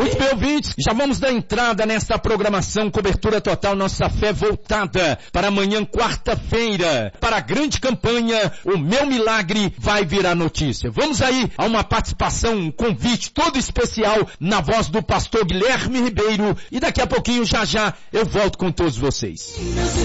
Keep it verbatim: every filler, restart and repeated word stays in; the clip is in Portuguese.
Muito bem, ouvintes, já vamos dar entrada nesta programação Cobertura Total Nossa Fé voltada para amanhã, quarta-feira, para a grande campanha O Meu Milagre Vai Virar Notícia. Vamos aí a uma participação, um convite todo especial na voz do pastor Guilherme Ribeiro e daqui a pouquinho, já já, eu volto com todos vocês.